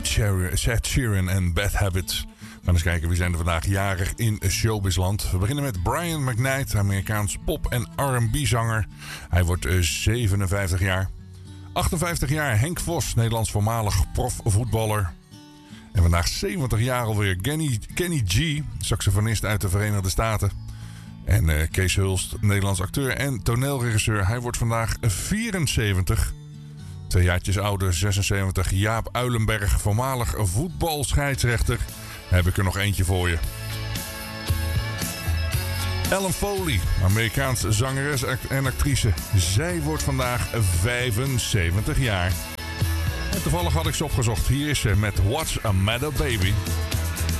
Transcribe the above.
Ed Sheeran en Bad Habits. We gaan eens kijken wie zijn er vandaag jarig in showbizland. We beginnen met Brian McKnight, Amerikaans pop- en R&B-zanger. Hij wordt 57 jaar. 58 jaar Henk Vos, Nederlands voormalig profvoetballer. En vandaag 70 jaar alweer Kenny G, saxofonist uit de Verenigde Staten. En Kees Hulst, Nederlands acteur en toneelregisseur. Hij wordt vandaag 74. 2 jaartjes ouder, 76. Jaap Uilenberg, voormalig voetbalscheidsrechter. Heb ik er nog eentje voor je. Ellen Foley, Amerikaanse zangeres en actrice. Zij wordt vandaag 75 jaar. En toevallig had ik ze opgezocht. Hier is ze met What's a Matter Baby.